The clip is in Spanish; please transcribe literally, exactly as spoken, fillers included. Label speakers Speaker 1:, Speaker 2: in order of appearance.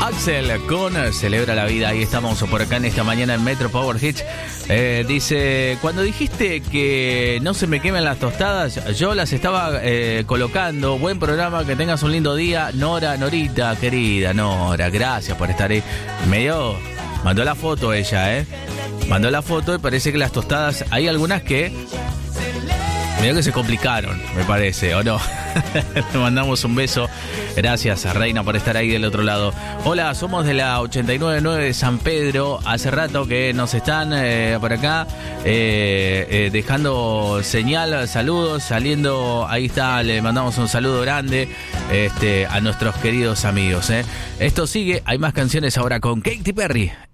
Speaker 1: Axel con Celebra la Vida. Ahí estamos por acá en esta mañana en Metro Power Hits. Eh, dice, cuando dijiste que no se me quemen las tostadas, yo las estaba eh, colocando. Buen programa, que tengas un lindo día. Nora, Norita, querida Nora, gracias por estar ahí. Me dio, mandó la foto ella, ¿eh? Mandó la foto y parece que las tostadas, hay algunas que medio que se complicaron, me parece, ¿o no? Le mandamos un beso. Gracias, Reina, por estar ahí del otro lado. Hola, somos de la ochenta y nueve punto nueve de San Pedro. Hace rato que nos están eh, por acá eh, eh, dejando señal, saludos, saliendo. Ahí está, le mandamos un saludo grande este, a nuestros queridos amigos. ¿eh? Esto sigue, hay más canciones ahora con Katy Perry